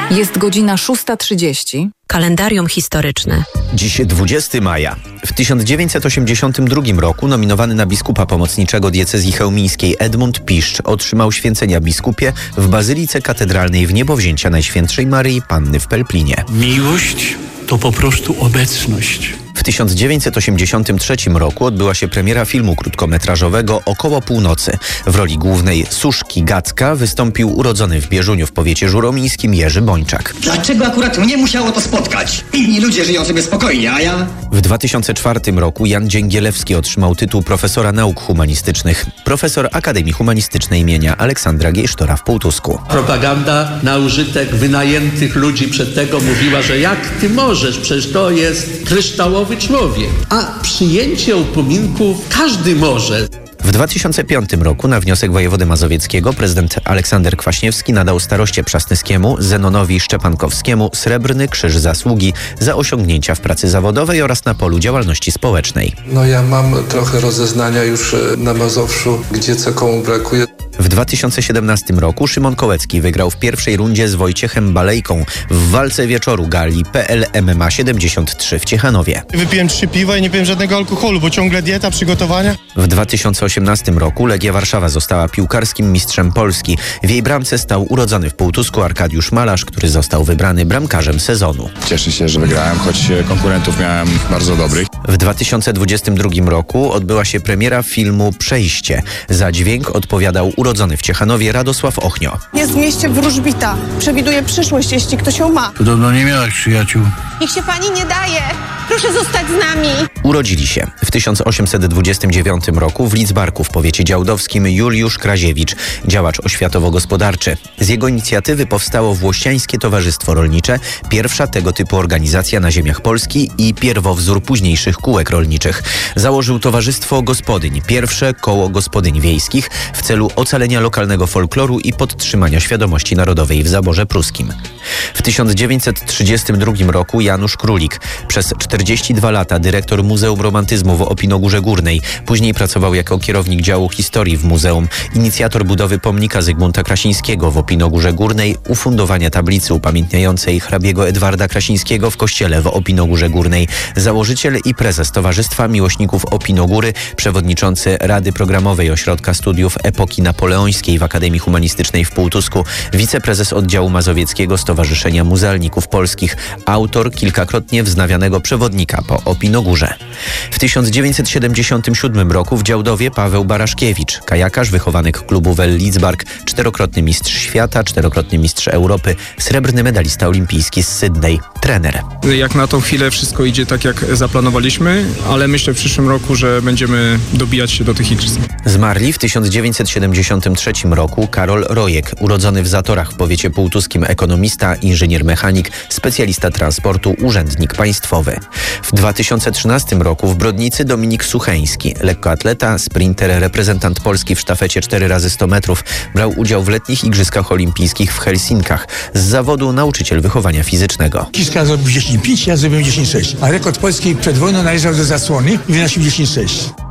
Jest godzina 6:30. Kalendarium historyczne. Dziś 20 maja. W 1982 roku nominowany na biskupa pomocniczego diecezji chełmińskiej Edmund Piszcz otrzymał święcenia biskupie w Bazylice Katedralnej w Niebowzięcia Najświętszej Maryi Panny w Pelplinie. Miłość to po prostu obecność. W 1983 roku odbyła się premiera filmu krótkometrażowego Około północy. W roli głównej Suszki Gacka wystąpił urodzony w Bieżuniu w powiecie żuromińskim Jerzy Bończak. Dlaczego akurat mnie musiało to spotkać? Inni ludzie żyją sobie spokojnie, a ja... W 2004 roku Jan Dzięgielewski otrzymał tytuł profesora nauk humanistycznych, profesor Akademii Humanistycznej imienia Aleksandra Gejsztora w Półtusku. Propaganda na użytek wynajętych ludzi przed tego mówiła, że jak ty możesz, przecież to jest kryształowy człowiek. A przyjęcie upominku każdy może. W 2005 roku na wniosek wojewody mazowieckiego prezydent Aleksander Kwaśniewski nadał staroście przasnyskiemu Zenonowi Szczepankowskiemu Srebrny Krzyż Zasługi za osiągnięcia w pracy zawodowej oraz na polu działalności społecznej. Ja mam trochę rozeznania już na Mazowszu, gdzie co komu brakuje. W 2017 roku Szymon Kołecki wygrał w pierwszej rundzie z Wojciechem Balejką w walce wieczoru gali PL MMA 73 w Ciechanowie. Wypiłem 3 piwa i nie piłem żadnego alkoholu, bo ciągle dieta, przygotowania. W 2018 roku Legia Warszawa została piłkarskim mistrzem Polski. W jej bramce stał urodzony w Półtusku Arkadiusz Malarz, który został wybrany bramkarzem sezonu. Cieszę się, że wygrałem, choć konkurentów miałem bardzo dobrych. W 2022 roku odbyła się premiera filmu Przejście. Za dźwięk odpowiadał urodzony w Ciechanowie Radosław Ochnio. Jest w mieście wróżbita. Przewiduje przyszłość, jeśli ktoś ją ma. Podobno nie miałaś przyjaciół. Niech się pani nie daje. Proszę zostać z nami. Urodzili się w 1829 roku w Lidzbarku w powiecie działdowskim Juliusz Kraziewicz, działacz oświatowo-gospodarczy. Z jego inicjatywy powstało Włościańskie Towarzystwo Rolnicze, pierwsza tego typu organizacja na ziemiach Polski i pierwowzór późniejszych kółek rolniczych. Założył Towarzystwo Gospodyń, pierwsze koło gospodyń wiejskich w celu ocalenia lokalnego folkloru i podtrzymania świadomości narodowej w zaborze pruskim. W 1932 roku Janusz Królik, przez 42 lata dyrektor Muzeum Romantyzmu w Opinogórze Górnej. Później pracował jako kierownik działu historii w muzeum, inicjator budowy pomnika Zygmunta Krasińskiego w Opinogórze Górnej, ufundowania tablicy upamiętniającej hrabiego Edwarda Krasińskiego w kościele w Opinogórze Górnej, założyciel i prezes Towarzystwa Miłośników Opinogóry, przewodniczący Rady Programowej Ośrodka Studiów Epoki Napoleońskiej w Akademii Humanistycznej w Półtusku, wiceprezes oddziału mazowieckiego Stowarzyszenia Muzealników Polskich, autor kilkakrotnie wznawianego przewodnika po Opinogórze. W 1977 roku w Działdowie Paweł Baraszkiewicz, kajakarz, wychowanek klubu Well Lidzbark, 4-krotny mistrz świata, 4-krotny mistrz Europy, srebrny medalista olimpijski z Sydney, trener. Jak na tą chwilę wszystko idzie tak, jak zaplanowaliśmy, ale myślę w przyszłym roku, że będziemy dobijać się do tych igrzysk. Zmarli w 1973 roku Karol Rojek, urodzony w Zatorach w powiecie półtuskim, ekonomista, inżynier mechanik, specjalista transportu, urzędnik państwowy. W 2013 roku w Brodnicy Dominik Sucheński, lekkoatleta, sprinter, reprezentant Polski w sztafecie 4x100 metrów, brał udział w letnich igrzyskach olimpijskich w Helsinkach. Z zawodu nauczyciel wychowania fizycznego. Kiszka zrobił 10,5, ja zrobiłem 10,6, a rekord Polski przed wojną należał do zasłony i wynosił 10,6.